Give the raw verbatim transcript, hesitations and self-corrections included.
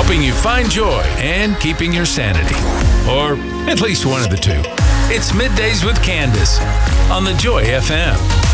helping you find joy and keeping your sanity. Or at least one of the two. It's Middays with Candace on the Joy F M.